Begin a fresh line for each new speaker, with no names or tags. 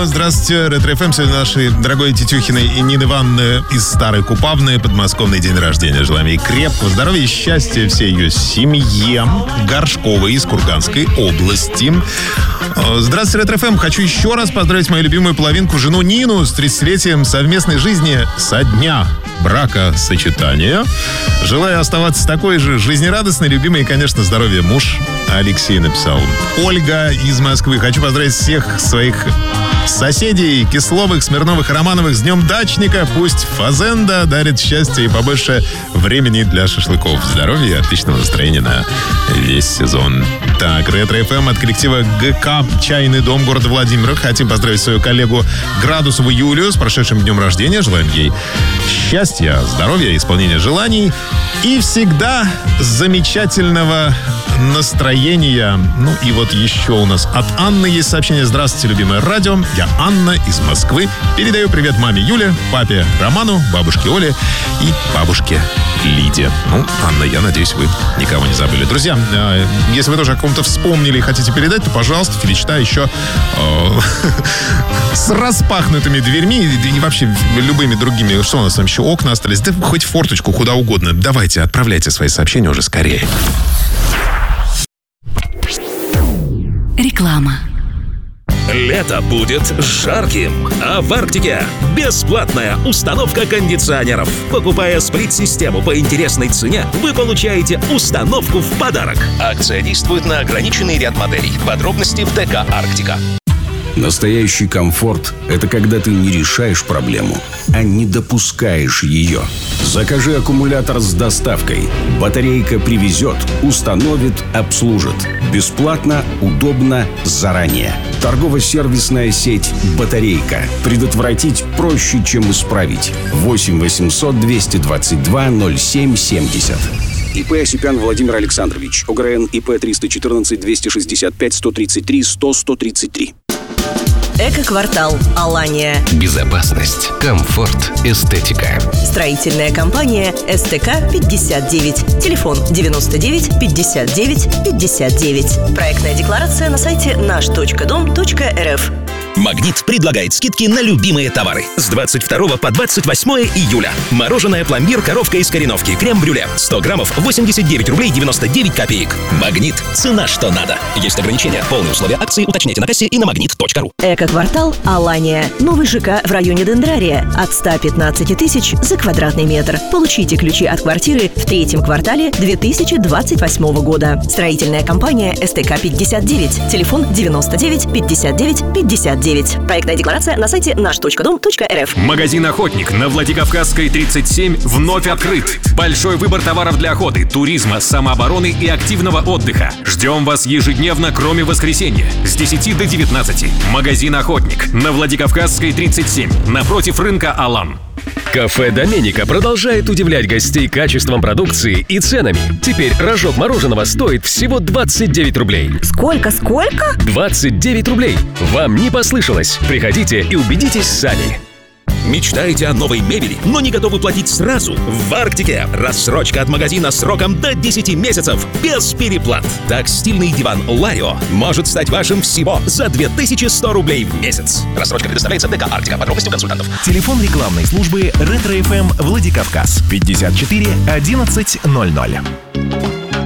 Здравствуйте, Ретро-ФМ. Сегодня нашей дорогой Тетюхиной и Нины Ивановны из Старой Купавны подмосковный день рождения. Желаем ей крепкого здоровья и счастья всей ее семье. Горшковой из Курганской области. Здравствуйте, Ретро-ФМ. Хочу еще раз поздравить мою любимую половинку, жену Нину, с 30-летием совместной жизни со дня бракосочетания. Желаю оставаться такой же жизнерадостной, любимой и, конечно, здоровья. Муж Алексей написал. Ольга из Москвы. Хочу поздравить всех своих соседей Кисловых, Смирновых, Романовых с днем дачника. Пусть фазенда дарит счастье и побольше времени для шашлыков. Здоровья и отличного настроения на весь сезон. Так, Ретро-ФМ от коллектива ГК «Чайный дом» города Владимира. Хотим поздравить свою коллегу Градусову Юлию с прошедшим днем рождения. Желаем ей счастья, здоровья, исполнения желаний и всегда замечательного настроения. Ну и вот еще у нас от Анны есть сообщение. Здравствуйте, любимое радио. Я Анна из Москвы. Передаю привет маме Юле, папе Роману, бабушке Оле и бабушке Лиде. Ну, Анна, я надеюсь, вы никого не забыли. Друзья, если вы тоже о ком-то вспомнили и хотите передать, то, пожалуйста, Филичта еще с распахнутыми дверьми и вообще любыми другими. Что у нас там еще? Окна остались. Да хоть форточку, куда угодно. Давайте, отправляйте свои сообщения уже скорее.
Реклама.
Лето будет жарким, а в Арктике бесплатная установка кондиционеров. Покупая сплит-систему по интересной цене, вы получаете установку в подарок. Акция действует на ограниченный ряд моделей. Подробности в ДК «Арктика».
Настоящий комфорт – это когда ты не решаешь проблему, а не допускаешь ее. Закажи аккумулятор с доставкой. Батарейка привезет, установит, обслужит. Бесплатно, удобно, заранее. Торгово-сервисная сеть «Батарейка». Предотвратить проще, чем исправить. 8 800 222 0770. ИП Осипян Владимир Александрович. ОГРН ИП 314 265 133 100 133.
Эко-квартал «Алания».
Безопасность, комфорт, эстетика.
Строительная компания СТК-59. Телефон 99 59 59. Проектная декларация на сайте наш.дом.рф.
«Магнит» предлагает скидки на любимые товары. С 22 по 28 июля. Мороженое пломбир «Коровка» из Кореновки. Крем-брюле. 100 граммов 89 рублей 99 копеек. «Магнит». Цена что надо. Есть ограничения. Полные условия акции уточняйте на кассе и на magnet.ru.
Эко-квартал «Алания». Новый ЖК в районе Дендрария. От 115 тысяч за квадратный метр. Получите ключи от квартиры в третьем квартале 2028 года. Строительная компания СТК-59. Телефон 99 59 59. Проектная декларация на сайте наш.дом.рф.
Магазин «Охотник» на Владикавказской 37 вновь открыт. Большой выбор товаров для охоты, туризма, самообороны и активного отдыха. Ждем вас ежедневно, кроме воскресенья, с 10 до 19. Магазин «Охотник» на Владикавказской 37, напротив рынка «Алан».
Кафе «Доменика» продолжает удивлять гостей качеством продукции и ценами. Теперь рожок мороженого стоит всего 29 рублей.
Сколько?
29 рублей. Вам не послышалось. Приходите и убедитесь сами.
Мечтаете о новой мебели, но не готовы платить сразу? В Арктике рассрочка от магазина сроком до 10 месяцев без переплат. Так стильный диван «Ларио» может стать вашим всего за 2100 рублей в месяц. Рассрочка предоставляется ДК «Арктика». Подробности у консультантов.
Телефон рекламной службы «Ретро-ФМ» Владикавказ 54 11 00.